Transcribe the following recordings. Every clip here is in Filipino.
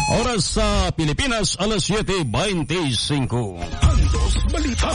Oras sa Pilipinas, alas 7:25. Andos Balita.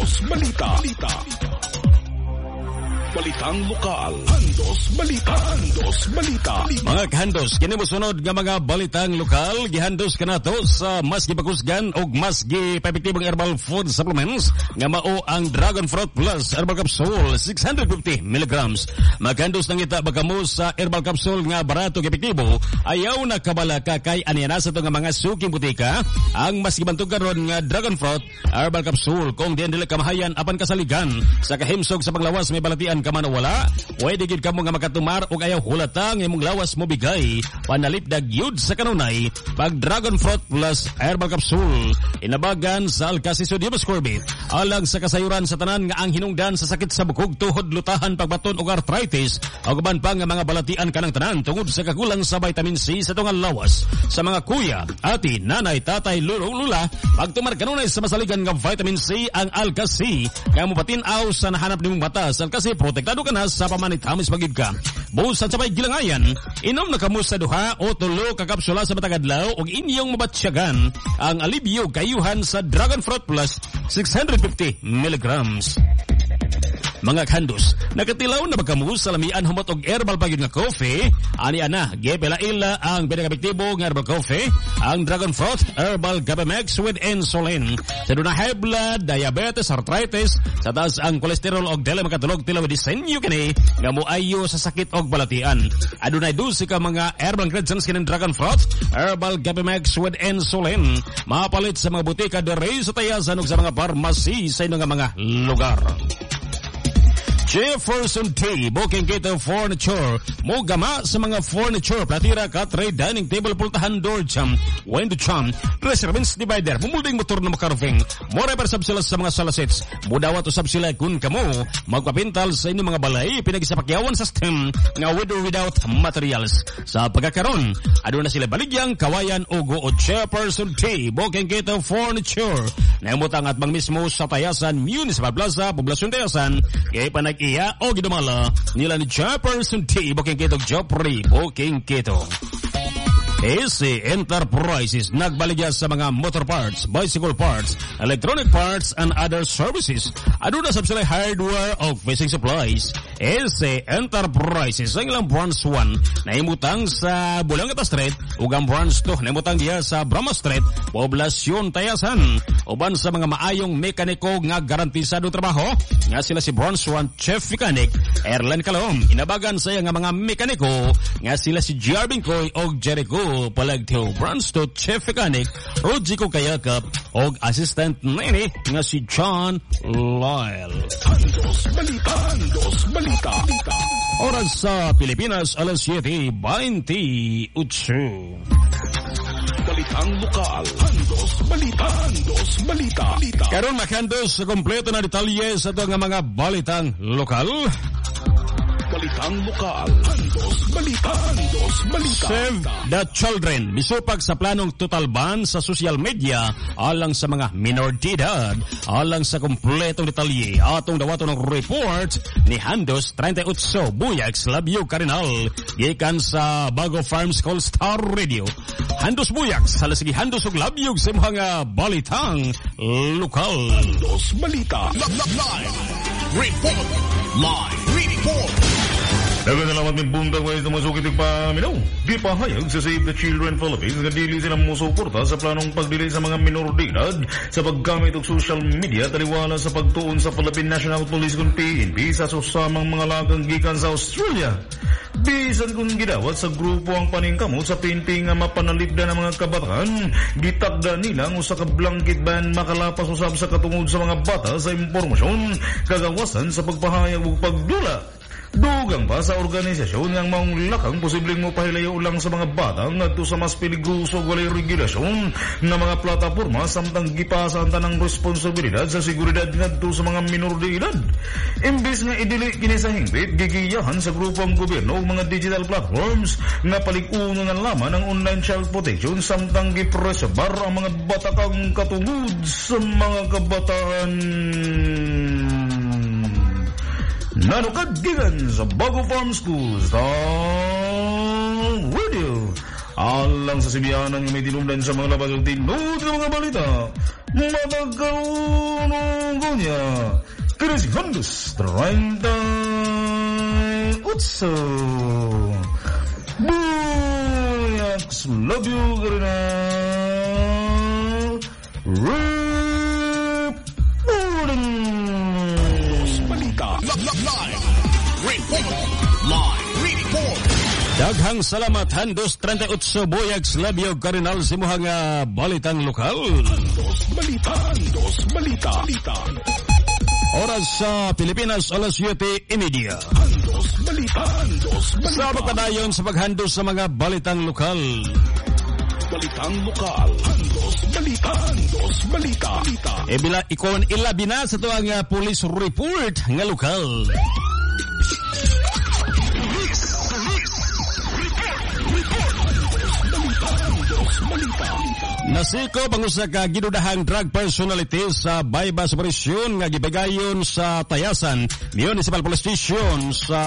Balitang lokal. Andos Balita. Mga kahandos, kini mosunod nga mga balitang lokal, gihandos kanato sa mas gipakusgan og mas gipepektibong herbal food supplements nga mao ang Dragon Fruit Plus Herbal Capsule 650 mg. Maghandos nang ita bagamo sa herbal capsule nga barato epektibo, ayaw na kabala ka kay aniana sa to nga mga suking butika ang mas gibantog karon nga Dragon Fruit Herbal Capsule kung diin dili kamahayan apan kasaligan sa kahimsog sa paglawas may balatian ka man o wala, pwede gid kamo nga makatumar og ayaw hulatang imong lawas mo bigay panalipdag yud sa kanunay pag Dragon Fruit Plus Herbal Capsule inabagan sa Alcasiso Dioscorbit alang sa kasayuran sa tanan nga ang hinungdan sa sakit sa bukog, tuhod, lutahan, pagbaton ug arthritis ug uban pa nga mga balatian kanang tanan tungod sa kakulang sa vitamin C sa tungal lawas sa mga kuya, ati, nanay, tatay, lula pagtumar kanunay sa masaligan nga vitamin C ang Alcasi kaya mo patin-aw sa nahanap nimong mata sa Alcasi protektado ka na sa pamanitamis pagid ka. Busan sa may gilangayan, inom na kamo sa duha o tulo ka kapsula sa matag adlaw ug inyong mabatsyagan ang alibyo kayuhan sa Dragon Fruit Plus 650 mg. Mga kandos, nakatilaw na bagamo sa lamian humot og herbal pagid nga coffee. Ani ana, gipela-ila ang pinakapektibo nga herbal coffee, ang Dragon Fruit Herbal Gabamex with insulin. Sa na high blood, diabetes, arthritis, sa taas ang kolesterol og dili makatulog tilaw disenyo kini nga moayo sa sakit og balatian. Adunay 12 ka mga herbal ingredients kining Dragon Fruit Herbal Gabamex with insulin. Mapalit sa mga butika diri sa tayasan ug sa mga pharmacy sa inyong mga lugar. Jefferson T. Booking Gate Furniture. Mogama sa mga furniture, platira, katre, dining table, pultahan, door jam, window jam, reservance divider, mumulding motor na makarving, more ever sila sa mga salasets. Mudawat usab sila kun kamo magpapintal sa inyong mga balay, pinagisapakyawan sa STEM nga with or without materials. Sa pagkakaroon, aduna sila baligyang kawayan ugo o Jefferson T. Booking Gate Furniture. Naimutang at bang mismo sa Tayasan Municipal Plaza, Poblasyon Tayasan, kaya iya o gidumala nila ni Jefferson T. Booking Kito Joffrey Booking Kito. AC Enterprises nagbaligya sa mga motor parts, bicycle parts, electronic parts, and other services. Aduna sab sila hardware of fishing supplies. AC Enterprises ang ilang branch 1 na imutang sa Bulangata Street ug ang branch 2 na imutang diya sa Brahma Street, Poblasyon Tayasan. Uban sa mga maayong mekaniko nga garantisado trabaho nga sila si branch 1 Chef Mechanic Erlen Calom. Inabagan sa nga mga mekaniko nga sila si GR Binkoy og Jericho Palagteo. Branch 2 Chef Mechanic Rodrigo Kayakap og Assistant Nene nga si John Lyle. Andos Balita. Oras sa Pilipinas, alas 7:28. Balitang lokal. Andos Balita. Karon makandos sa kompleto na detalye sa ito nga mga balitang lokal. Balitang lokal. Andos Balita. Save the Children. Bisupag sa planong total ban sa social media alang sa mga minor de edad. Alang sa kompletong detalye atong dawato ng report ni Handos 38 Buyax Labio Cardinal gikan sa Bago Farms Call Star Radio. Handos Buyax, halasigi Handos ug Labio sa mga balitang lokal. Andos Balita. Live report. Nagkasalamat ng buntag mga sumasukit paminaw. Di pa hayag sa Save the Children Philippines nga dili silang musuporta sa planong pagdili sa mga minor de edad sa paggamit og social media taliwala sa pagtuon sa Philippine National Police kung PNP sa susamang mga lagang gikan sa Australia. Bisan kung gidawat sa grupo ang paningkamot sa PNP nga mapanalipda ng mga kabataan, gitakda nila ang usa ka blanket ban makalapas usab sa katungod sa mga bata sa impormasyon, kagawasan sa pagpahayag ug pagdula. Dugang pa sa organisasyon ng maong lakang posibleng mopahilayo lang sa mga bata ngadto sa mas peligroso walay regulasyon na mga plataporma samtang gipasa ang tanang responsibilidad sa seguridad ngadto sa mga minor de edad. Imbes nga idili kini sa hingpit, gigiyahan sa grupo ang gobyerno og mga digital platforms nga palikuno ng laman ng online child protection samtang gipreserbar ang mga batakang katungod sa mga kabataan. Nanukad gigan sa Bago Farm Schools, the radio. Alang sa sibiyanan nga may tinumdan sa mga labas ng tinod ng mga balita. Matagkaroon niya. Kaya si Hondos 38. Buyaks, love you, Garina. Daghang salamat Handos 38 Boyags Labio Cardinal simuhang balitang lokal. Handos Balita. Oras sa Pilipinas alas 7:30. Handos Balita. Sa pagpadayon sa paghandos sa mga balitang lokal. Balitang lokal. Handos Balita. Ikon ilabi na sa tuwang police report nga lokal. Nasiko bangusa ka ginudahang drug personality sa bypass operation nga gibagayon sa Tayasan Municipal Police Station sa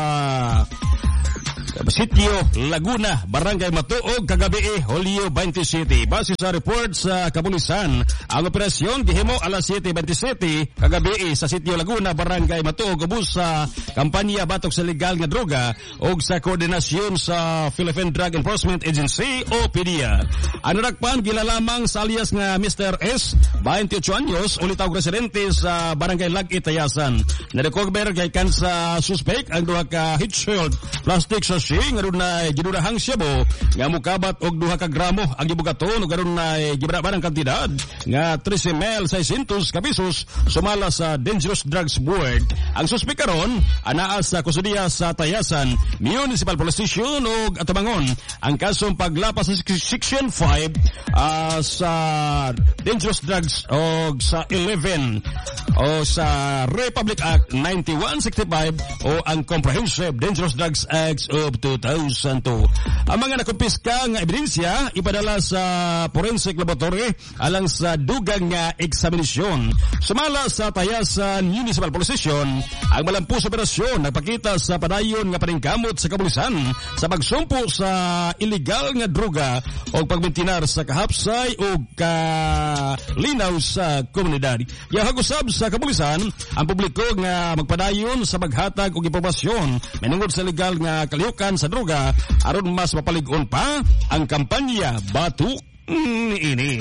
Sitio Laguna, Barangay Matuog, kagabi Hulyo 27. Base sa report sa kapulisan, ang operasyon gihimo alas 7:27 kagabi sa Sitio Laguna, Barangay Matuog, ubos sa kampanya batok sa legal nga droga o sa koordinasyon sa Philippine Drug Enforcement Agency o PDEA. Ang narakpan gilalamang sa alias nga Mr. S, 28 anyos, ulitaw residente sa Barangay Lag Tayasan. Na-recover kay kan sa suspect ang duha ka heat shield plastic sa nga ron na ginurahang siyabo nga mukabat og 2 ka gramo ang gibugaton ug garon na gibraban ang kantidad nga 13,600 ka pesos sumala sa Dangerous Drugs Board. Ang suspek karon anaa sa kusudiya sa Tayasan Municipal Police Station ug atabangon ang kasong paglapas sa Section 5 sa Dangerous Drugs og sa 11 o sa Republic Act 9165 o ang Comprehensive Dangerous Drugs Act of 2002. Ang mga nakumpiska nga ebidensya ipadala sa forensic laboratory alang sa dugang nga eksaminasyon. Sumala sa Tayasan Municipal Police Station, ang malampus operasyon nagpakita sa padayon nga paningkamot sa kapulisan sa pagsumpo sa illegal nga droga o pagbintinar sa kahapsay o kalinaw sa komunidad. Yahagusab sa kapulisan ang publiko nga magpadayon sa maghatag og impormasyon menungod sa legal nga kalihok sa droga aron mas mapalig-on pa ang kampanya Batuk ini.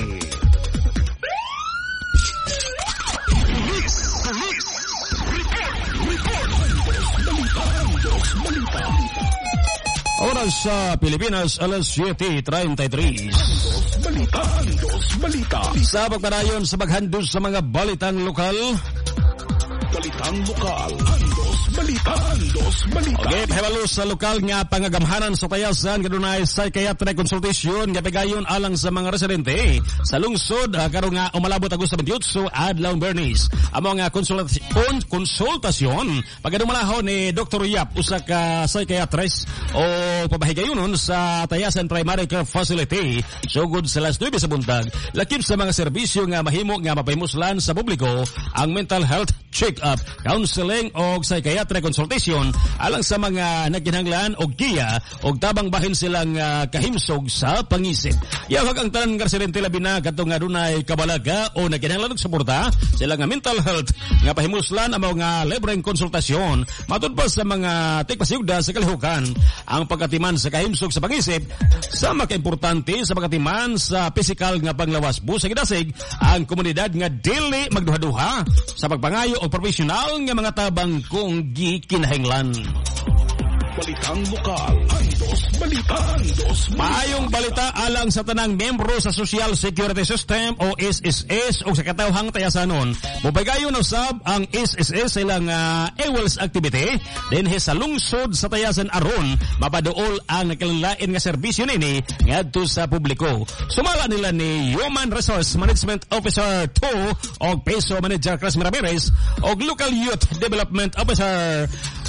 Oras sa Pilipinas alas 7:33. Balita. Sa pagpadayon sa paghandos sa mga balitang lokal. Balitang lokal. Handos Balita. Okay, pahibalo sa lokal nga pangagamhanan sa Tayasan kadunay psychiatric consultation nga pagayon alang sa mga residente sa lungsod karon nga umalabot Agosto 28 adlaw Bernice. Amo nga konsultasyon pagadumalahon ni Dr. Yap usa ka psychiatrist o pabahigayonon sa Tayasan Primary Care Facility sugod sa alas 9 sa buntag. Lakip sa mga serbisyo nga mahimo nga mapahimuslan sa publiko ang mental health check-up, counseling o psychiatric consultation alang sa mga nagkinahanglan og giya og tabang bahin silang kahimsog sa pangisip. Yahag ang tanan nga residente labi na kadto nga dunay kabalaga o nagkinahanglan og suporta sila nga mental health nga pahimuslan ang mga libreng konsultasyon matud pa sa mga tigpasiyugda sa kalihukan. Ang pagkatiman sa kahimsog sa pangisip sa makaimportante sa pagkatiman sa pisikal nga panglawas busag idasig ang komunidad nga dili magduha-duha sa pagpangayo o profesional nga mga tabang kung gikinahanglan. Balitang lokal. Handos Balita. Maayong balita alang sa tanang membro sa Social Security System o SSS o sa katawhang Tayasanon. Mubagayon usab ang SSS silang AWOLS activity dinhi sa lungsod sa Tayasan aron mapaduol ang nakilanlain nga serbisyo nini ngadto sa publiko. Sumala nila ni Human Resource Management Officer 2 o Peso Manager Chris Ramirez o Local Youth Development Officer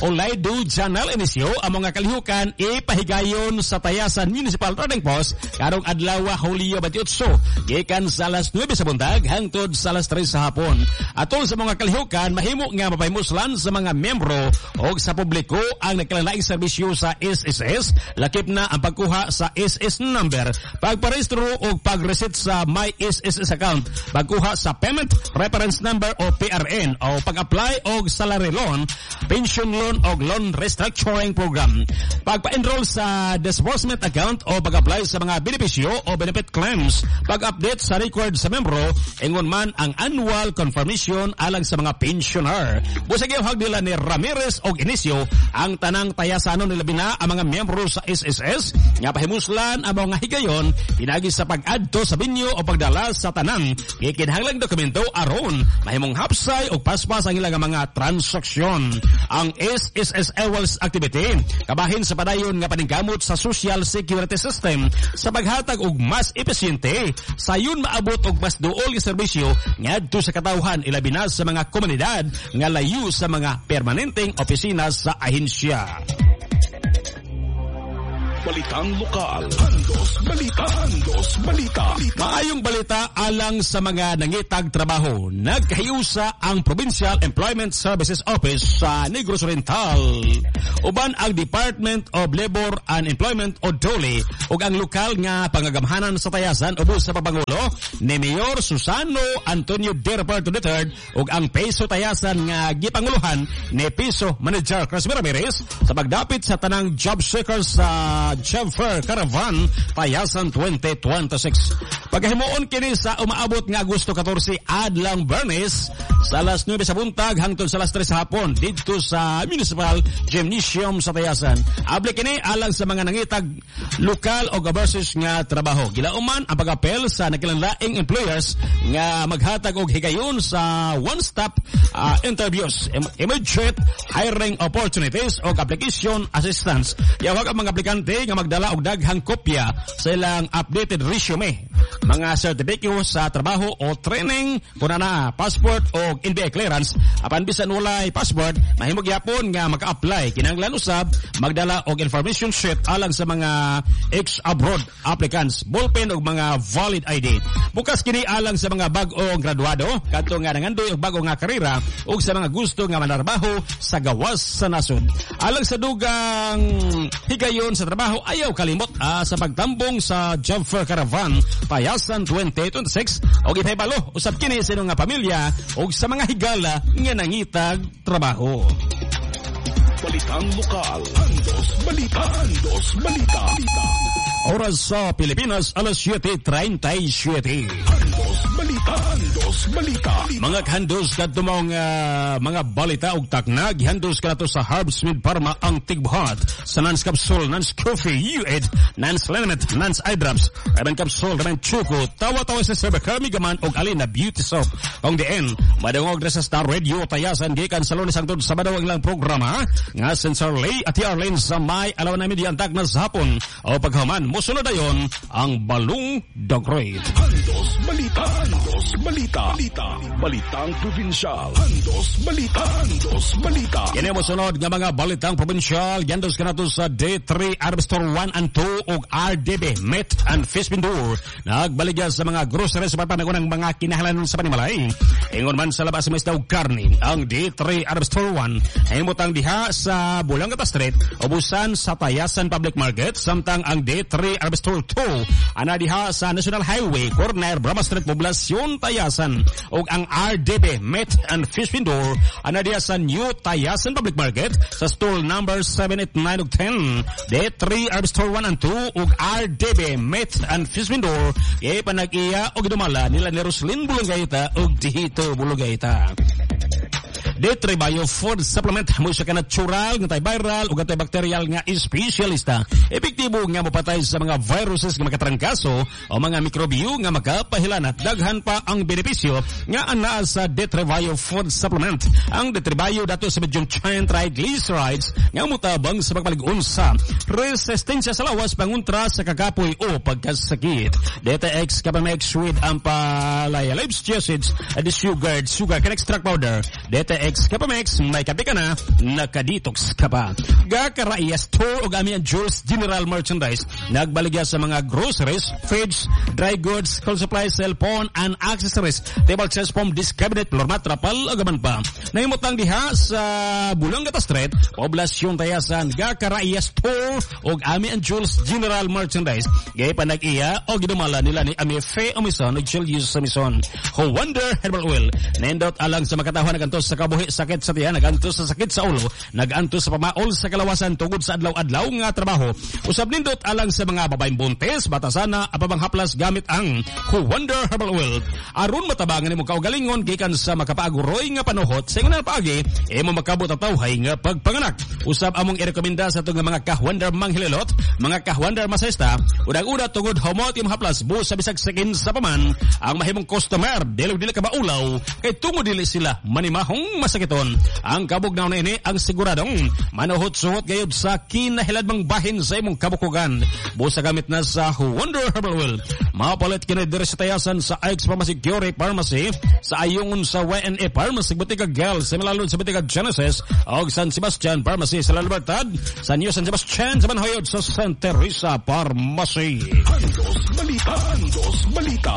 Ulay do Janal inisyo ang mga kalihukan ipahigayon sa Tayasan Municipal Trading Post karong adlaw Hulyo 28 gikan sa alas 9 sa buntag hangtod sa alas 3 sa hapon. Atol sa mga kalihukan mahimo nga mapahimuslan sa mga miyembro o sa publiko ang nagkalaing serbisyo sa SSS, lakip na ang pagkuha sa SS number, pagparehistro o pag-reset sa My SSS account, pagkuha sa payment reference number o PRN o pag-apply o salary loan, pension loan o loan restructuring program, pagpa-enroll sa disbursement account o pag-apply sa mga benepisyo o benefit claims, pag-update sa record sa membro, ingon man ang annual confirmation alang sa mga pensioner. Busag yung nila ni Ramirez o Inisio ang tanang tayasanon nila bina ang mga miyembro sa SSS nga pahimuslan ang mga higayon pinagi sa pag-adto sa binyo o pagdala sa tanang kikinahanglang dokumento aron mahimong hapsay o paspas ang ilang mga transaksyon. Ang SSS Airways activity kabahin sa padayon nga paningkamot sa social security system sa paghatag og mas epesyente sayon maabot og mas duol nga serbisyo ngadto sa katawhan ilabi na sa mga komunidad nga layo sa mga permanenteng opisina sa ahensya. Balitang lokal, Handos Balita, Handos Balita. Maayong balita alang sa mga nangitag trabaho. Nagkahiusa ang Provincial Employment Services Office sa Negros Oriental. Uban ang Department of Labor and Employment o DOLE ug ang lokal nga pangagamhanan sa Tayasan ubos sa Papangulo ni Mayor Susano Antonio D. Roberto III ug ang Peso Tayasan nga gipanguluhan ni Peso Manager Crisby Ramirez sa pagdapit sa tanang job seekers sa Job Fair Caravan Tayasan 2026. Pagkahimuon kini sa umaabot nga Agosto 14 adlang Bernes sa alas 9 sa buntag hangtod sa alas 3 sa hapon dito sa Municipal Gymnasium sa Tayasan. Abli kini alang sa mga nangitag lokal o overseas nga trabaho. Gilauman ang pag-apel sa nakilanlaing employers nga maghatag og higayon sa one-stop interviews, immediate hiring opportunities o application assistance. Yawag ang mga aplikante nga magdala og daghang kopya sa ilang updated resume, mga sertipiko sa trabaho o training, kuna na passport o NBI clearance. Apan bisan walay passport, mahimog yapon nga maka-apply. Kinahanglan usab magdala og information sheet alang sa mga ex-abroad applicants, ballpen og mga valid ID. Bukas kini alang sa mga bag-ong graduado kadto nga nangandoy og bago nga karera ug sa mga gusto nga manarbaho sa gawas sa nasod. Alang sa dugang higayon sa trabaho, ayaw kalimot sa pagtambong sa Job Fair Caravan Tayasan 2026 og ipahibalo usab kini sa nga pamilya og sa mga higala nga nangitag trabaho. Balitang lokal, Handos Balita, Handos Balita. Oras sa Pilipinas, alas 7:37. Handos Balita, Handos Balita. Mga handos kadto mga balita ug takna gihandos kanato sa Herbsmith Pharma ang tigbuhat sa Nance Capsule, Nance Coffee, UED, Nance Liniment, Nance Eye Drops, Raven Capsule, Raven Chuko, tawa-tawa sa Cervical Migaman ug Alina Beauty Soap. Kung diin, madungog sa Star Radio Tayasan gikan sa Lunes hangtod Sabado ang ilang programa nga Sincerely at Arlene sa may alaw na media antak na sa hapon o paghaman musunod ayon ang Balung the Great. Handos Balita, Handos Balita. Balitang Provincial, Handos Balita, Handos Balita. Kini musunod nga mga balitang provincial yandos kanato sa D3 Arbestor 1 and 2 ug RDB Met and Fish Vendor. Nagbaligya sa mga groceries sa panagunang mga kinahanglan sa panimalay. Ingon man sa labas sa ug karne ang D3 Arbestor 1 himutang diha sa Bulangata Street ubusan sa Tayasan Public Market, samtang ang D3 Arbestor 2 ana diha sa National Highway corner Brahma Street, Poblasyon Tayasan, ug ang RDB Meat and Fish Vendor ana diha sa New Tayasan Public Market sa stall number 7, 8, 9 ug 10. D3 Arbestor 1 and 2 ug RDB Meat and Fish Vendor panag-iya og dumala nila ni Roslyn Bulungaita ug Dihito Bulungaita. D3 Bio Food Supplement mo siya ka natural, antiviral ug antibacterial nga espesyalista. Epektibo nga mopatay sa mga viruses nga makatrangkaso o mga mikrobyo nga makapahilanat. Daghan pa ang benepisyo nga anaa sa D3 Bio Food Supplement. Ang D3 Bio dato sa medium chain triglycerides nga mutabang sa pagpalig-unsa, resistensya sa lawas, panguntra sa kakapoy o pagkasakit. DTX Capamex with ang palaya live acids, sugar can extract powder, DTX Alex Kapamix, may kape ka na, nakadetox ka pa. Gakaraiya store o gami ang Jules General Merchandise. Nagbaligya sa mga groceries, foods, dry goods, school supplies, cellphone, and accessories. Table chairs, foam, disc cabinet, floor mat, trapal, agaman pa. Nahimutang diha sa Bulangata Street, Poblasyon Tayasan, Gakaraiya store o gami ang Jules General Merchandise. Gaya pa nag-iya o ginumala nila ni Ami Fe Omison, nag-Julius Samison. Who Wonder Herbal Oil. Nindot alang sa makatawa, nagantos sa kabuhi, sakit sa tiyan, nagantos sa sakit sa ulo, nagantos sa pamaol sa kalawasan tungod sa adlaw-adlaw nga trabaho. Usab nindot alang sa mga babaeng buntis, batasana, apabang haplas gamit ang Who Wonder Herbal Oil. Aron matabangan mo kaugalingon gikan sa makapaaguroy nga panuhot sa ingon paagi, imo makabot ang tawhay nga pagpanganak. Usab among irekomenda sa itong mga kahwandar manghilelot, mga kahwandar masesta, unang-una tungod homot yung haplas bu sa bisag sakin sa paman, ang mahimong customer, dili ka maulaw, kay tungod dili sila manimahong masakiton. Ang kabugnaw na ini ang siguradong manuhot-suhot gayud sa kinahiladmang bahin sa imong kabukugan. Busa gamit na sa Wonder Herbal Oil. Mapalit kini diri sa Tayasan sa Ike's Pharmacy Cure Pharmacy, sa ayungon sa YNA Pharmacy Butika Girl, sa Milalod sa Butika Genesis, o San Sebastian Pharmacy sa La Libertad, sa New San Sebastian sa Manhoyod sa Santa Teresa Pharmacy. Handos Balita, Handos Balita.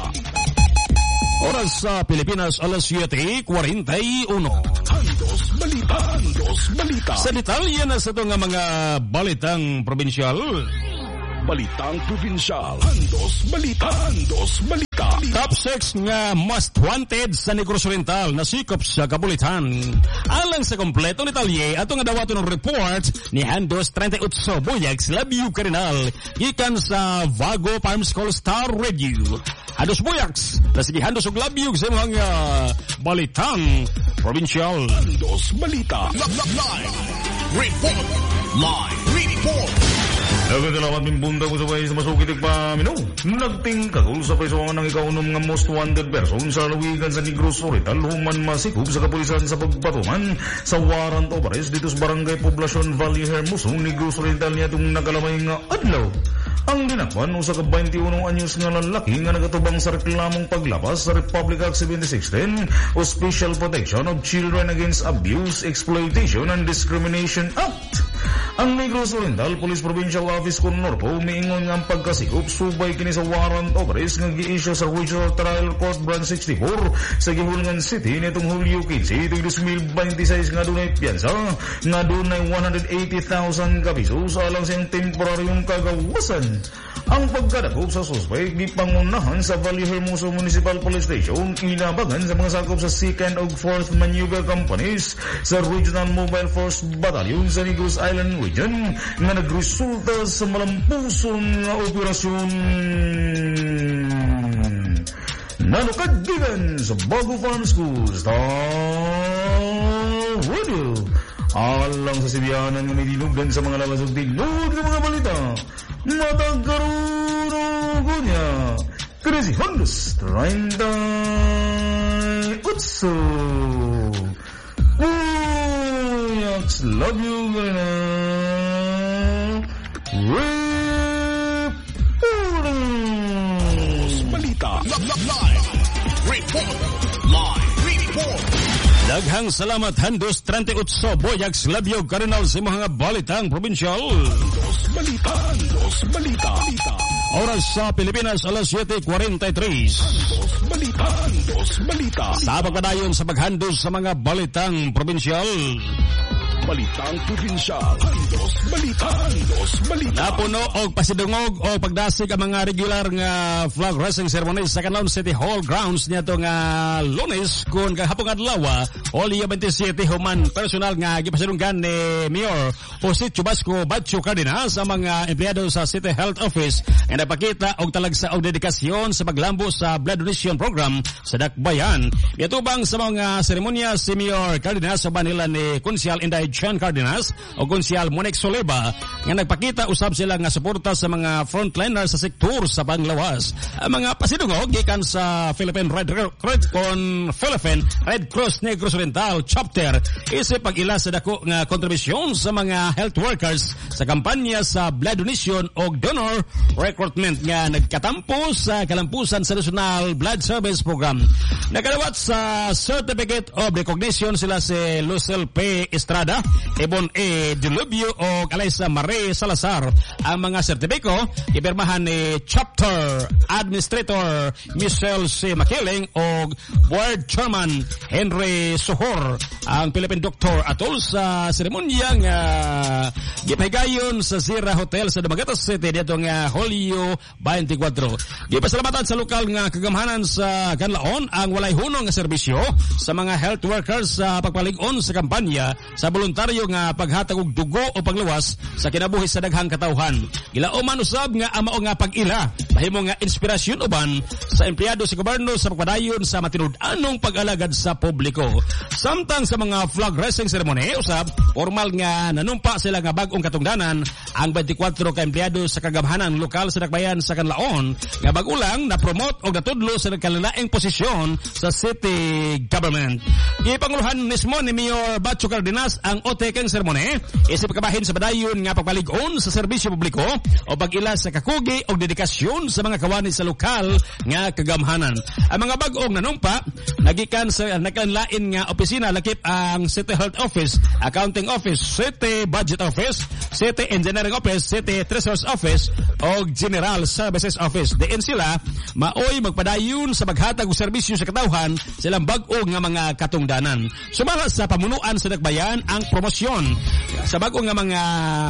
Oras sa Pilipinas, alas 7:41. Handos Balita, Handos Balita. Sa detalye na sa ito nga mga balitang probinsyal. Balitang probinsyal. Handos Balita, Handos Balita. Top 6 nga most wanted sa Negros Oriental na sikop sa kabulitan. Alang sa kompleto detalye, ato nga dawato ng report ni Handos 38 Boyags Labiu Cardinal gikan sa Vago Farms Call Star Radio. Handos Boyags, sige Handos og Labiu sa mga balitang provincial. Handos Balita. Live report. Nagkakalamat min bunda ko sa kayo sa masukitig pa minong. Nagtingkagol sa presoan ng ikaunom nga most wanted person sa lawigan sa Negros Oriental human masikop sa kapulisan sa pagpatuman sa warrant of arrest dito sa Barangay Poblacion Valle Hermoso, Negros Oriental niya itong nakalamay nga adlaw. Ang dinakwan sa ka-21 anyos nga lalaki nga nagatubang sa reklamong paglabas sa Republic Act 7610 o Special Protection of Children Against Abuse, Exploitation and Discrimination Act. Ang Negros Oriental Police Provincial Office kon Norpo miingon nga ang pagkasikop subay kini sa warrant of arrest nga gi-issue sa Regional Trial Court Branch 64 sa Gihulngan City nitong Hulyo 15 2026 nga dunay piyansa nga dunay 180,000 ka pesos alang sa iyang temporaryong kagawasan. Ang pagkadakop sa suspect di pangunahan sa Valle Hermoso Municipal Police Station inabangan sa mga sakop sa 2nd ug 4th Maneuver Companies sa Regional Mobile Force Battalion sa Negros Island Region nga nagresulta sa malampuson nga operasyon nanukadigan sa Bago Farm School Star Radio. Alang sa sibiyanan nga may dinugdan sa mga labas ng tinod ng mga balita. Matagkaroon niya. Crazy Handos 38. Boyags love you gana. Balita. Report. Daghang salamat Handos 38 Boyags Labio Cardinal sa mga balitang probinsyal. Handos Balita. Oras sa Pilipinas, alas 7:43. Handos Balita. Sa pagpadayon sa paghandos sa mga balitang probinsyal. Balitang probinsyal. Handos Balita. Napuno og pasidungog o pagdasig ang mga regular nga flag raising ceremony sa Canlaon City Hall grounds niya nga Lunes kun kahapong adlaw Hulyo 27 human personal nga gipasidunggan ni Mayor Jose Chubasco Batcho Cardenas sa mga empleyado sa City Health Office nga napakita og talagsa og dedikasyon sa paglambo sa blood donation program sa Dakbayan. Yatubang sa mga seremonya si Mayor Cardenas sa banila ni Konsyal Inday Chan Cardenas o Konsyal Monique Soleba nga nagpakita usab sila nga suporta sa mga frontliners sa sektor sa panglawas. Ang mga pasidungog gikan sa Philippine Red Cross Negros Oriental Chapter isip pag-ila sa dako nga kontribusyon sa mga health workers sa kampanya sa blood donation o donor recruitment nga nagkatampo sa kalampusan sa National Blood Service Program. Nagalawat sa Certificate of Recognition sila si Lucille P. Estrada, Ebon A. Dilubio o Alaysa Marie Salazar. Ang mga sertipiko ipirmahan ni Chapter Administrator Michelle C. Makiling o Board Chairman Henry Sohor. Ang Philippine Doctor atol sa seremonya nga gipahigayon sa Sierra Hotel sa Dumaguete City dito nga Hulyo 24. Gipasalamatan sa lokal nga kagamhanan sa Kanlaon ang walay hunong nga serbisyo sa mga health workers sa pagpalig-on sa kampanya sa voluntaryo nga paghatag og dugo o pagluwas sa kinabuhi sa daghang katawhan. Gilauman usab nga amao nga pag-ila mahimo nga inspirasyon uban sa empleyado sa gobyerno sa pagpadayon sa matinud-anong pag-alagad sa publiko. Samtang sa mga flag raising ceremony usab formal nga nanumpa sila nga bag-ong katungdanan ang 24 ka empleyado sa kagamhanan lokal sa Dakbayan sa Kanlaon nga bag-ulang na promote og natudlo sa nagkalalaing posisyon sa city government. Ipanguluhan mismo ni Mayor Batcho Cardenas ang otekeng sermone isip kabahin sa badayon nga pagpalig-on sa serbisyo publiko o pag-ila sa kakugi o dedikasyon sa mga kawani sa lokal nga kagamhanan. Ang mga bag-ong nanumpa nagikan sa nagkanlain nga opisina lakip ang City Health Office, Accounting Office, City Budget Office, City Engineering Office, City Treasurer's Office o General Services Office. Diin sila maoy magpadayon sa maghatag og serbisyo sa katawhan silang bag-o nga mga katungdanan. Sumala sa pamunuan sa Dakbayan ang promosyon sa bag-o nga mga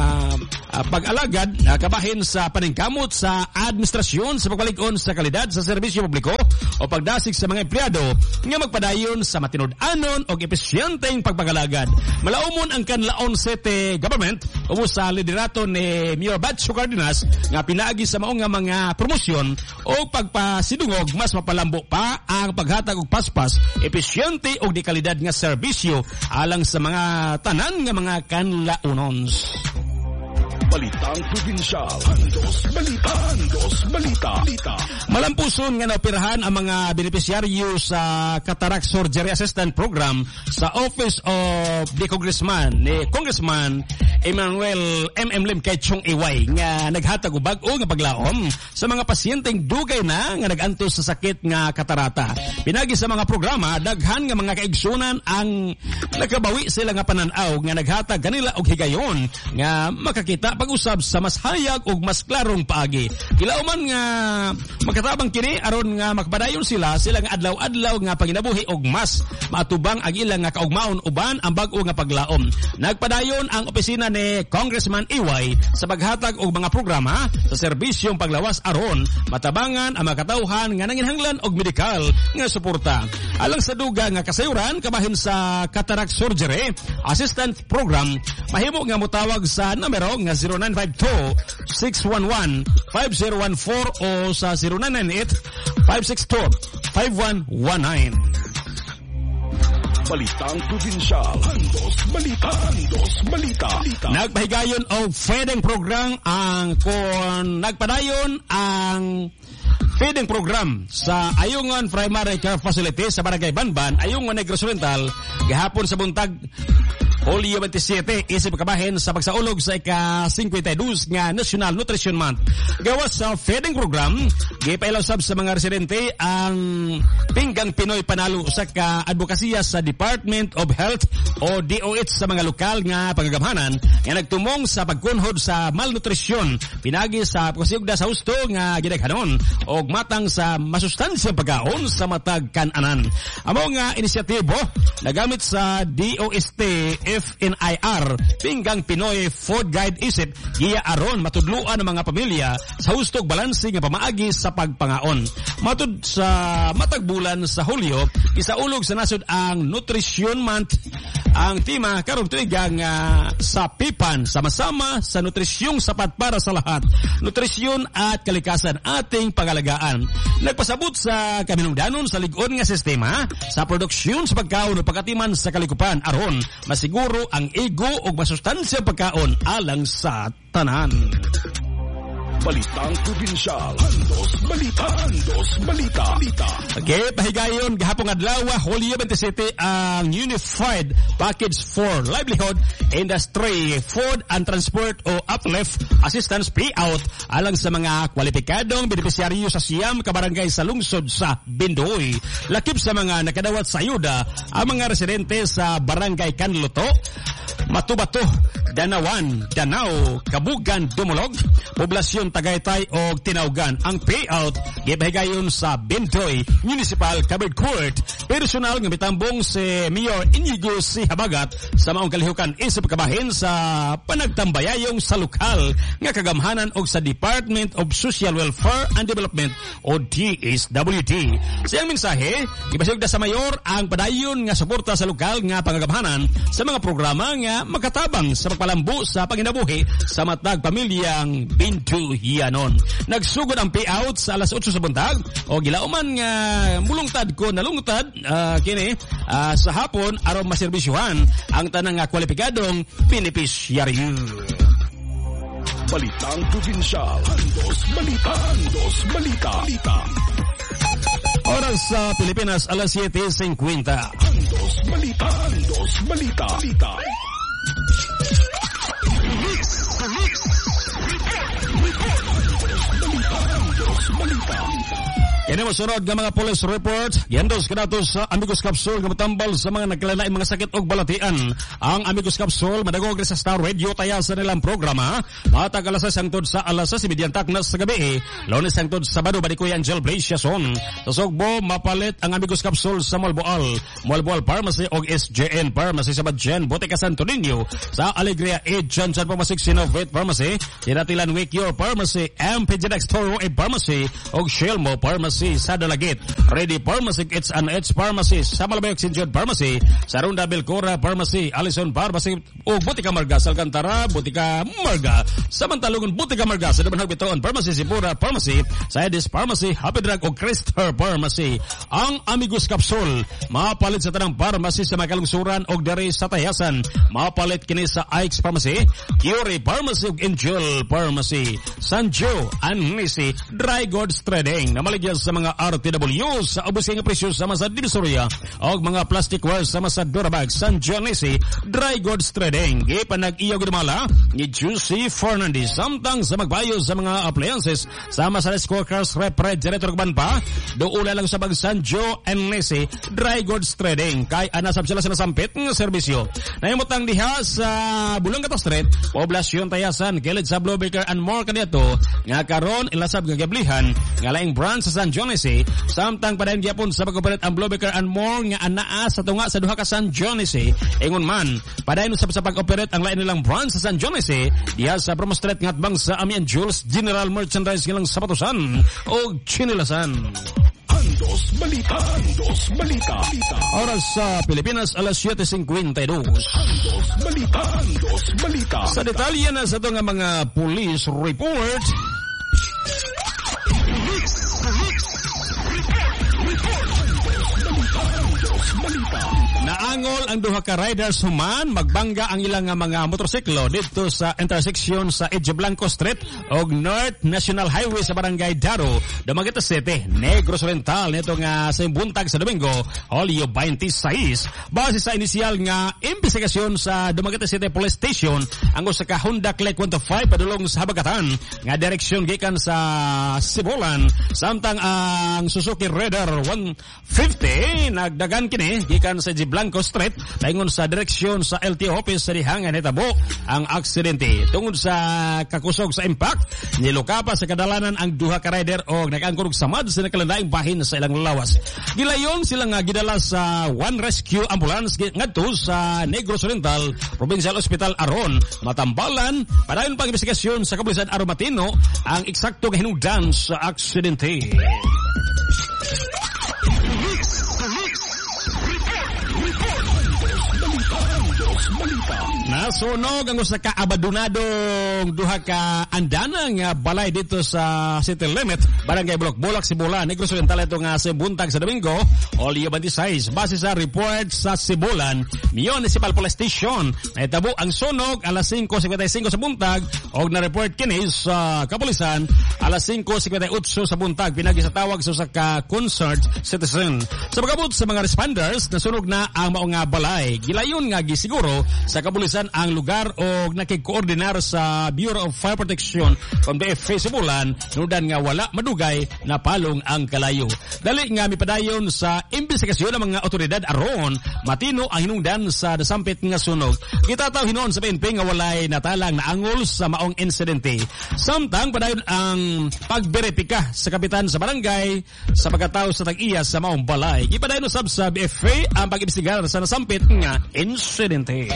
pag-alagad kabahin sa paningkamot sa administrasyon sa pagpalig-on sa kalidad sa serbisyo publiko o pagdasig sa mga empleyado nga magpadayon sa matinud-anon o epesyenteng pagpagalagad. Malaumon ang Kanlaon City Government umo sa liderato ni Mayor Batcho Cardenas nga pinaagi sa maong nga mga promosyon o pagpasidungog mas mapalambo pa ang paghatag og paspas, epesyente o dekalidad nga serbisyo alang sa mga tanan nga mga kanlaonons. Balitang Probinsyal. Handos Balita. Malampuson nga naoperahan ang mga benepisyaryo sa Cataract Surgery Assistant Program sa Office of the Congressman Emmanuel M. Lim kay Chong Iway nga naghatag og bag-o nga paglaom sa mga pasyenteng dugay na nga nagantos sa sakit nga katarata. Pinagi sa mga programa daghan nga mga kaigsunan ang nakabawi sila nga pananaw nga naghatag kanila og higayon nga makakita pag-usab sa mas hayag ug mas klarong paagi. Ilauman nga magkatabang kini aron nga makapadayon sila nga adlaw-adlaw nga panginabuhi og mas maatubang ang ilang nga kaugmaon uban ang bag-o nga paglaom. Nagpadayon ang opisina ni Congressman Iway sa paghatag og mga programa sa serbisyong paglawas aron matabangan ang mga katawhan nga nanginhanglan og medikal nga suporta. Alang sa duga nga kasayuran kabahin sa Cataract Surgery Assistant Program mahimo nga motawag sa numero nga 0952-611-5014 o sa 0998-562-5119. Balitang Probinsyal. Handos Balita. Nagpahigayon og feeding program nagpadayon ang feeding program sa Ayungon Primary Care Facility sa Barangay Banban, Ayungon Negros Oriental, gahapon sa buntag Hulyo 27, isip kabahin sa pagsaulog sa ika-52 nga National Nutrition Month. Gawas sa feeding program, gipailaw sab sa mga residente ang Pinggang Pinoy Panalo sa ka-advokasya sa Department of Health o DOH sa mga lokal nga pagagamhanan nga nagtumong sa pagkunhod sa malnutrisyon, pinagi sa pagkasiyugda sa husto nga gidaghanon og matang sa masustansyang pagkaon sa matag kan-anan. Amo nga inisyatibo nagamit sa DOST FNIR, Pinggang Pinoy Food Guide isip giya aron matudluan ang mga pamilya sa hustog balanse nga pamaagi sa pagpangaon. Matud sa matag bulan sa Hulyo, isaulog sa nasod ang Nutrition Month Ang tema karon tuigang sa PIPAN, sama-sama sa nutrisyong sapat para sa lahat. Nutrisyon at kalikasan ating pangalagaan. Nagpasabot sa kaminungdanon sa lig-on nga sistema sa produksyon sa pagkaon o pagkatiman sa kalikupan aron masiguro ang ego o masustansyang pagkaon alang sa tanan. Balitang Probinsyal. Andos Balita. Andos Balita. Okay, pahigayon gahapong adlaw Hulyo 27 ang Unified Package for Livelihood Industry Food and Transport o Uplift Assistance Payout alang sa mga kwalipikadong benepisyaryo sa siyam ka barangay sa lungsod sa Bindoy. Lakip sa mga nakadawat sa ayuda ang mga residente sa Barangay Canluto, Matubato, Danawan, Danao, Kabugan, Dumulog, Poblasyon Tagaytay o Tinaugan. Ang payout gipahigayon sa Bindoy Municipal Covered Court. Personal nga mitambong si Mayor Inigo C. Habagat sa maong kalihukan isip kabahin sa panagtambayayong sa lokal nga kagamhanan og sa Department of Social Welfare and Development o DSWD. Siyang mensahe, gipasugda sa Mayor ang padayon nga suporta sa lokal nga pangagamhanan sa mga programa nga makatabang sa pagpalambo sa panginabuhi sa matag pamilyang Binduyanon. Nagsugod ang payout sa alas 8 sa buntag o gilauman nga mulungtad ko nalungtad sa hapon aron maserbisyuhan ang tanang nga kwalipikadong benepisyaryo. Balitang Probinsyal. Andos Balita. Andos Balita. Oras sa Pilipinas alas 7:50. Andos Balita. Andos Balita. Kini mosunod nga mga police report, yandos kanatos sa Amigos Capsule nga matambal sa mga nagkalain mga sakit og balatian. Ang Amigos Capsule madagog sa Star Radio taya sa nilang programa. Matag alas 6 hangtod sa alas 6:30 taknas sa gabi. Lunes hangtod Sabado Badikoy Angel Blaziason. Sa Sugbo mapalit ang Amigos Capsule sa Malboal Pharmacy og SJN Pharmacy sa Badjan, Boteca Santo Niño. Sa Alegria Agent San Pharmacy Sinovet Pharmacy, Tinatilan Wake Your Pharmacy, MPGX Toro e Pharmacy og Shelmo Pharmacy sa Dalagit, Ready Pharmacy, It's an It's Pharmacy, sa Malabayog Sinjod Pharmacy, sa Ronda Belcora Pharmacy, Alison Pharmacy, o Butika Marga sa Alcantara, Butika Marga, Samantalungan Butika Marga sa Daban Hagbitoon Pharmacy, Sipura Pharmacy, sa Edis Pharmacy, Happy Drug o Christopher Pharmacy. Ang Amigos Capsule, mapalit sa tanang pharmacy sa Makalungsuran o Dari sa Tayasan, mapalit kini sa Ike's Pharmacy, Curie Pharmacy o Angel Pharmacy, Sanjo, Anisi, Dry Goods Trading, na maligyan sa mga RTW sa ubusing presyo sa Masad Divisoria o mga plasticware sa Masad Durabag, San Dionisi, Dry Goods Trading. Ipanag-iyaw gudumala ni Juicy Fernandez. Samtang sa magbayo sa mga appliances sa Masad Scorkers Refrigerator Ban pa, doon lang sa Bagsan Joe and Nisi, Dry Goods Trading. Kay anasab sila sa nasampit ng serbisyo. Nahimutang diha sa Bulong Gato Street, Poblasyon Tayasan, kilid sa Blue Baker and More kanito, nga karon ilasab nga gablihan, nga laing branch sa San Dionisi, samtang padayon gyapon sa pag-operate ang Blue Baker and More nga anaa sa tunga sa duha ka San Dionisi. Ingon man, padayon sa pag-operate ang lain nilang branch sa San Dionisi, diha sa Promo Street nga atbang sa Amian Jules General Merchandise nga lang sapatusan o chinilasan. Andos Balita. Andos Balita. Oras sa Pilipinas alas 7:52. Andos Balita. Andos Balita. Sa detalye na sa ito nga mga police report. Naangol ang duha ka riders human magbangga ang ilang mga motorsiklo dito sa intersection sa Edge Blanco Street og North National Highway sa Barangay Daro, Dumaguete City, Negros Oriental nito nga sa buntag sa Domingo, Hulyo 26. Base sa inisyal nga investigasyon sa Dumaguete City Police Station, ang usa ka Honda Click 125 padulong sa Habagatan nga direksyon gikan sa Sibulan, samtang ang Suzuki Raider 150 nagdagan kini gikan sa Blanco Street daingon sa direksyon sa LTO office sa dihangan hitabo ang aksidente. Tungod sa kakusog sa impact, niluka pa sa kadalanan ang duha ka rider o nag-angkor sa samad sa nakalandaing bahin sa ilang lawas. Gilayon sila nga gidala sa One Rescue Ambulance ngadto sa Negros Oriental Provincial Hospital aron matambalan padayon pang investigasyon sa kapulisan aron matino ang eksakto nga hinungdan sa aksidente. Andos Balita. Nasunog ang usa ka abandonadong duha ka andanang balay dito sa City Limit, Barangay Bulak-Bulak, Sibulan, Negros Oriental ito nga sa buntag sa Domingo, Olio 26. Base sa report sa Sibulan, Municipal Police Station, naitabo ang sunog alas 5:55 sa buntag og na-report kini sa kapulisan alas 5:58 sa buntag pinagi sa tawag sa usa ka concerned citizen. Sa pagabot sa mga responders, nasunog na ang mao nga balay. Gilayon nga gisiguro sa kapulisan ang lugar og nakikoordinar sa Bureau of Fire Protection kon BFA Sibulan nudan nga wala madugay na palong ang kalayo. Dali nga mipadayon sa investigasyon ng mga otoridad aron matino ang hinungdan sa nasampit nga sunog. Gitataw hinon sa PNP nga walay natalang na angol sa maong insidente. Samtang padayon ang pagberipika sa kapitan sa barangay sa pagkatao sa tag-iya sa maong balay. Gipadayon usab sa BFA ang pag-imbestigar sa nasampit nga insidente.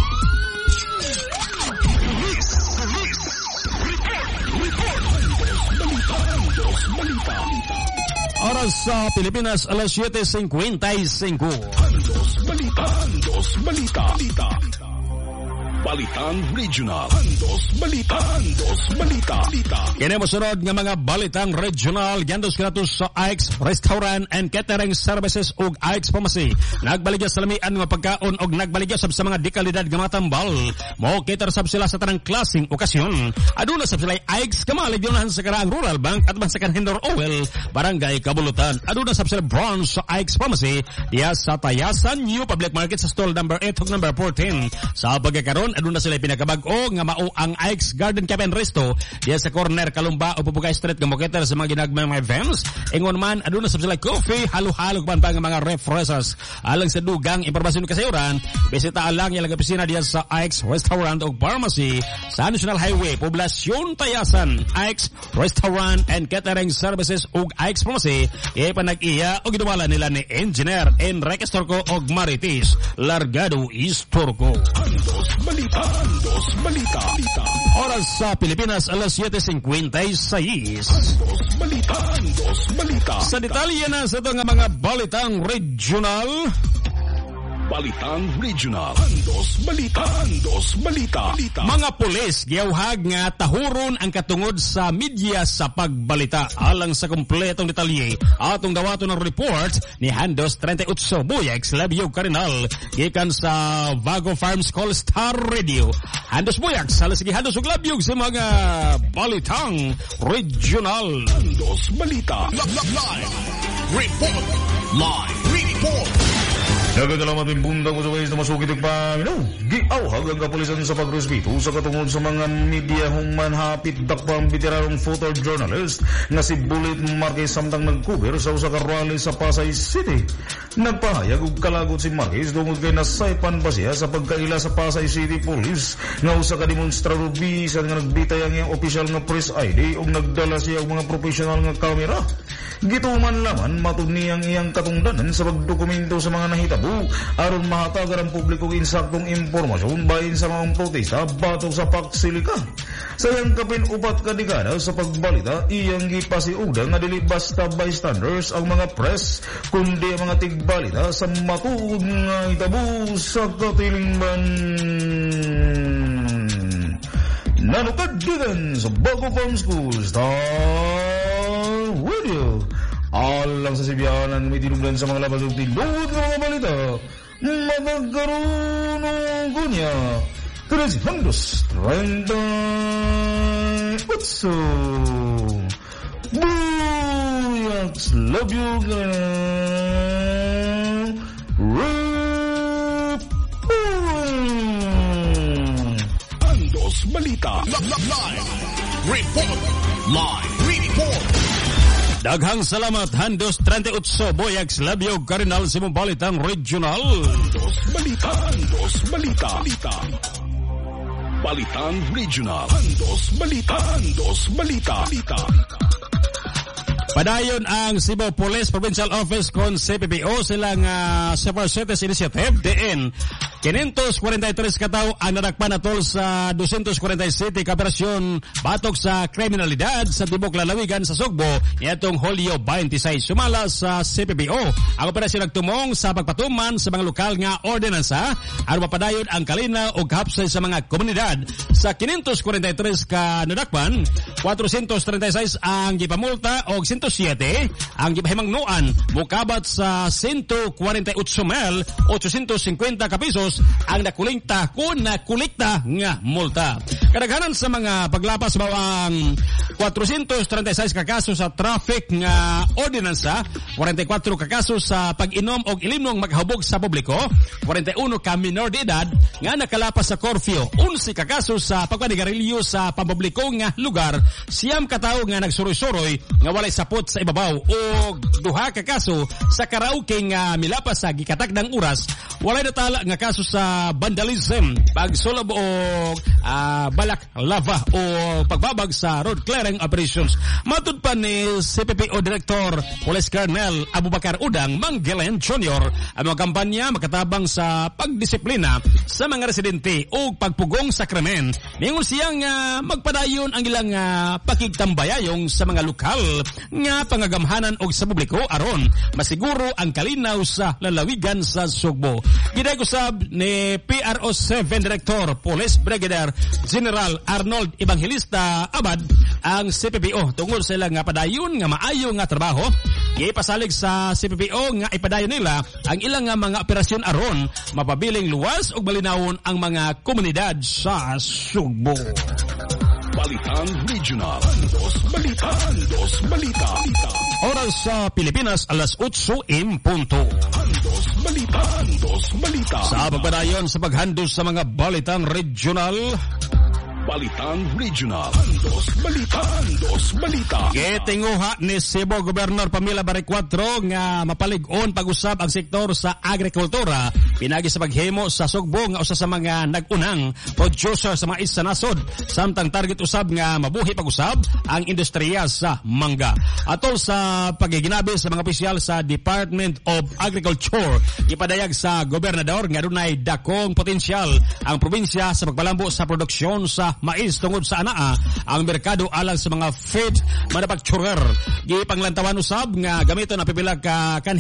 Oras sa Pilipinas, alas 7:55. Andos Balita. Andos Balita. Balitan Regional. Andos Balita. Andos Balita. Kini mosunod nga mga balitang regional gandos kanatos sa Ike's Restaurant and Catering Services ug Ike's Pharmacy. Nagbaligya sa lamian nga pagkaon og nagbaligya sab sa mga dekalidad nga matambal. Mo cater sab sila sa tanang klaseng okasyon. Aduna sab sila Ike's kamaligyonan sa Karaang Rural Bank at sa Hindur Oil, Barangay Kabulutan. Aduna sab sila branch sa Ike's Pharmacy diya sa Tayasan New Public Market sa stall number 8 ug number 14. Sa pagkakaron aduna sila pinakabag-o nga mao ang Ike's Garden Cafe and Resto diya sa corner Kalumba o Pupugay Street nga moketer sa mga ginagmayang mga events. Ingon man aduna sa sila coffee, halo-halo ban pa nga mga refreshers. Alang sa dugang impormasyon kasayuran, bisita lang ilang opisina diya sa Ike's Restaurant ug Pharmacy sa National Highway, Poblasyon Tayasan. Ike's Restaurant and Catering Services ug Ike's Pharmacy ipanag-iya og gidumala nila ni Engineer Enrique Estorco og Marites Largado Estorco. Andos Balita. Andos Balita. Oras sa Pilipinas, alas 7:56. Andos Balita. Andos Balita. Sa detalye na sa ito nga mga balitang regional. Balitan Regional. Andos Balita. Andos Balita. Mga pulis giyawhag nga tahuron ang katungod sa media sa pagbalita. Alang sa kompletong detalye, atong dawaton ng report ni Handos 38 Buyax Labio Carinal gikan sa Vago Farms Call Star Radio. Handos Buyax, alas sige Handos ug Labio sa mga balitang regional. Andos Balita. Report. Nagagalamat ng buntag mo sa ways na masukit ang paminaw. Giawhag ang kapulisan sa pagrespeto sa katungod sa mga media human hapit dakpang veteranong photojournalist nga si Bullet Marquez samtang nagcover sa usa ka rally sa Pasay City. Nagpahayag og kalagot si Marquez tungod kay nasaypan ba siya sa pagkaila sa Pasay City Police nga usa ka demonstrador bisan nga nagbitay ang iyang opisyal nga press ID ug nagdala siya og mga professional nga kamera. Gituman laman matud niyang iyang katungdanan sa pagdokumento sa mga nahitabo aron mahatagan ang publiko og insaktong impormasyon bahin sa mga protesta batok sa Paksilika. Sayang kapin upat ka dekada sa pagbalita, iyang gipasiugdan nga dili basta bystanders ang mga press kundi ang mga tigbalita sa matuod nga hitabo sa katilingban. Nanukadigan sa Bago Farm School Star Radio. Alang sa sibiyanan may tinugdan sa mga labas o tilod ng mga balita. Magagaroon ng gunya. 338. Buyax Labio Carinal. Andos Balita. Report. Daghang salamat Handos 38 Buyax Labio Carinal sa mga balitang regional. Andos Balita. Andos Balita. Balitan Regional. Andos Balita. Andos Balita. Padayon ang Cebu Police Provincial Office kon CPPO silang Super Cities Initiative DN 543 katao ang nadakpan atol sa 247 ka operasyon batok sa kriminalidad sa tibok lalawigan sa Sugbo niadtong Hulyo 26. Sumala sa CPPO ang operasyon nagtumong sa pagpatuman sa mga lokal nga ordinansa aron mapadayon ang kalinaw o kahapsay sa mga komunidad. Sa 543 ka nadakpan, 436 ang gipamulta o 107 ang gipahimangnuan mukabat sa 148,850 ka pesos ang nakulikta nga multa. Kadaghanan sa mga paglapas bawang 436 ka kaso sa traffic nga ordinansa, 44 ka kaso sa pag-inom o ilimnong maghubog sa publiko, 41 ka minor de edad nga nakalapas sa curfew, 11 ka kaso sa pagpanigarilyo sa pampubliko nga lugar, 9 ka tawo nga nagsuroy-suroy nga walay sapot sa ibabaw o 2 ka kaso sa karaoke nga milapas sa gikatakdang oras, walay natala nga kaso sa vandalism, pagsulob o balak lava o pagbabag sa road clearing operations. Matud pa ni CPPO Director Police Colonel Abubakar Udang Manggelen Jr. ang mga kampanya makatabang sa pagdisiplina sa mga residente o pagpugong sa krimen. Ningon siyang magpadayon ang ilang pakigtambayayong sa mga lokal nga pangagamhanan og sa publiko aron masiguro ang kalinaw sa lalawigan sa Sugbo. Giday kusab ni PRO7 Director Police Brigadier General Arnold Evangelista Abad ang CPPO tungod sa ilang padayon nga maayo nga trabaho. Gipasalig sa CPPO nga ipadayon nila ang ilang mga operasyon aron mapabiling luwas ug malinawon ang mga komunidad sa Sugbo. Balitan Regional. Andos Balita. Oras sa Pilipinas, alas 8:00 punto. Andos Balita. Sa pagpadayon sa paghandos sa mga balitan regional. Balitan Regional. Andos Balita. Gitinguha ni Cebu Governor Pamela Barre 4 nga mapalig-on pag-usab ang sektor sa agrikultura pinagi sa paghimo sa Sugbo nga usa sa mga nag-unang producer sa mais sa nasod, samtang target usab nga mabuhi pag-usab ang industriya sa mangga. Atol sa pagiginabi sa mga opisyal sa Department of Agriculture, ipadayag sa gobernador nga dunay dakong potensyal ang probinsya sa pagbalambo sa produksyon sa mais tungod sa anaa ang merkado alang sa mga feed manufacturer. Gipanglantawan usab nga gamiton ang pipila ka